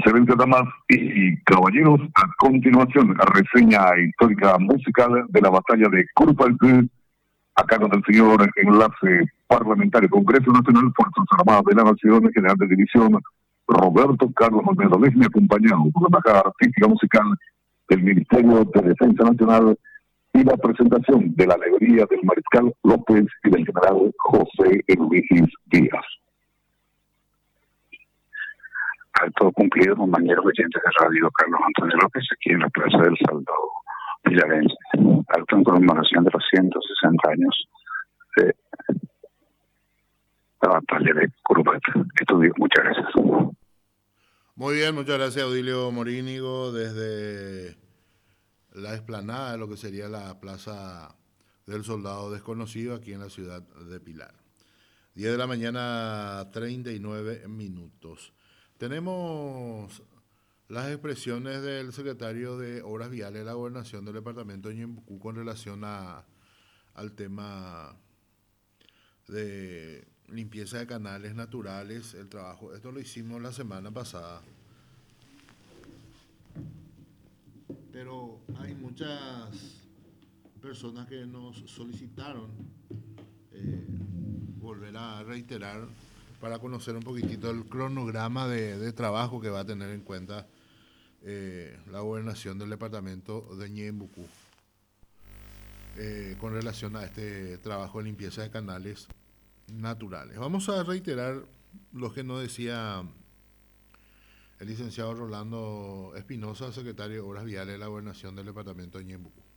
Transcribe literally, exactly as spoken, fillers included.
Excelentes damas y caballeros, a continuación, la reseña histórica musical de la batalla de Curupaytí, a cargo del señor enlace parlamentario Congreso Nacional Fuerzas Armadas de la Nación, general de división Roberto Carlos Olmedo Lesme, acompañado por la embajada artística musical del Ministerio de Defensa Nacional y la presentación de la alegoría del mariscal López y del general José Luis Díaz. Acto cumplido, compañeros oyentes de Radio Carlos Antonio López, aquí en la Plaza del Soldado Villarense. Acto en conmemoración de los ciento sesenta años de la batalla de Curupaytí. Estudio, muchas gracias. Muy bien, muchas gracias, Odilio Morínigo, desde la explanada de lo que sería la Plaza del Soldado Desconocido, aquí en la ciudad de Pilar. diez de la mañana, treinta y nueve minutos. Tenemos las expresiones del secretario de Obras Viales de la Gobernación del Departamento de Ñembucú con relación a, al tema de limpieza de canales naturales, el trabajo. Esto lo hicimos la semana pasada. Pero hay muchas personas que nos solicitaron eh, volver a reiterar para conocer un poquitito el cronograma de, de trabajo que va a tener en cuenta eh, la gobernación del departamento de Ñembucú eh, con relación a este trabajo de limpieza de canales naturales. Vamos a reiterar lo que nos decía el licenciado Rolando Espinosa, secretario de Obras Viales de la gobernación del departamento de Ñembucú.